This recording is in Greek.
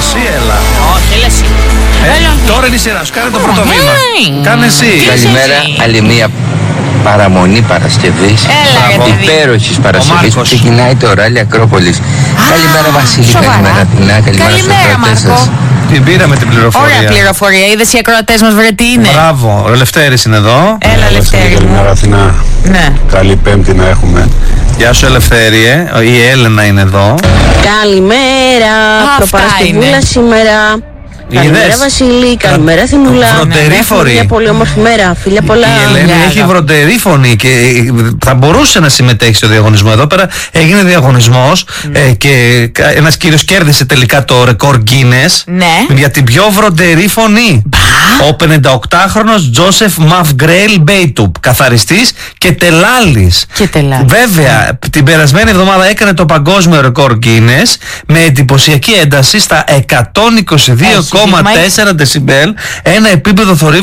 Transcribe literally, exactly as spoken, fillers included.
εσύ, έλα. Όχι, έλα εσύ. Ε, τώρα είναι η σειρά σου, κάνε το πρώτο βήμα. Κάνε εσύ. Καλημέρα, άλλη μία παραμονή Παρασκευής. Υπέροχης Παρασκευής που ξεκινάει το ράλι Ακρόπολης. Καλημέρα Βασίλη, καλημέρα Τινά, καλημέρα στους ακροατές σας. Την πήραμε την πληροφορία. Ωραία πληροφορία. Είδες οι ακροατές μας, βρε, τι είναι. Μπράβο, ο Λευτέρης είναι εδώ. Έλα, Λευτέρη. Καλημέρα Αθηνά. Ναι. Καλή Πέμπτη να έχουμε. Γεια σου Ελευθέριε, η Έλενα είναι εδώ. Καλημέρα, προπαρασκευούλα σήμερα. Καλημέρα Βασίλη, καλημέρα Θηνούλα. Βροντερή φωνή. Μια πολύ όμορφη μέρα, φίλια πολλά. Η Ελένη έχει βροντερή φωνή και θα μπορούσε να συμμετέχει στο διαγωνισμό. Εδώ πέρα έγινε διαγωνισμός mm. ε, και ένας κύριος κέρδισε τελικά το ρεκόρ Guinness ναι. για την πιο βροντερή φωνή. Ο πενηνταοκτάχρονος Τζόσεφ Μαφγκρέιλ Μπέιτουπ, καθαριστής και τελάλης. Και τελάλης. Βέβαια, την περασμένη εβδομάδα έκανε το παγκόσμιο ρεκόρ Guinness με εντυπωσιακή ένταση στα εκατόν είκοσι δύο κόμμα τέσσερα δεσιμπέλ, ένα επίπεδο θορύβου